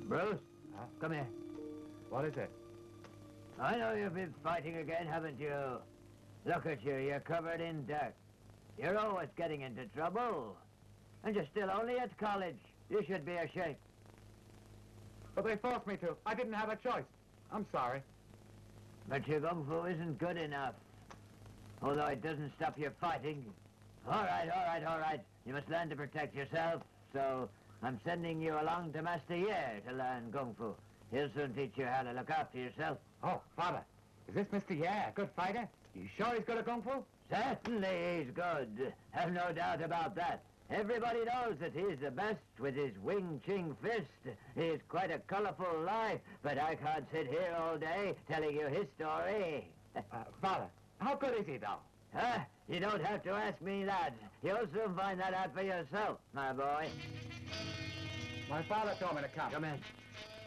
Bruce, Huh? come here. What is it? I know you've been fighting again, haven't you? Look at you, you're covered in dirt. You're always getting into trouble. And you're still only at college. You should be ashamed. But they forced me to. I didn't have a choice. I'm sorry. But your kung fu isn't good enough. Although it doesn't stop you fighting. All right. You must learn to protect yourself. So I'm sending you along to Master Ye to learn kung fu. He'll soon teach you how to look after yourself. Oh, Father, is this Mr. Ye a good fighter? You sure he's good at kung fu? Certainly he's good. Have no doubt about that. Everybody knows that he's the best with his Wing Ching fist. He's quite a colorful life, but I can't sit here all day telling you his story. Father, how good is he, though? Huh? You don't have to ask me that. You'll soon find that out for yourself, my boy. My father told me to come. Come in.